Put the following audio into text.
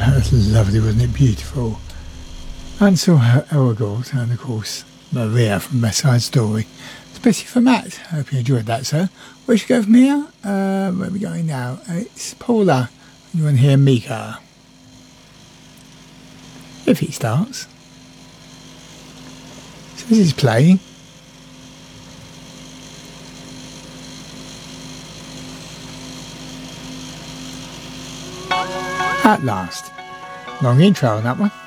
that was lovely, wasn't it? Beautiful. Ansel Elgort and, of course, Maria from West Side Story. Especially for Matt. I hope you enjoyed that, sir. Where should we go from here? Where are we going now? It's Paula. You want to hear Mika? If he starts. So this is playing. At last. Long intro on that one.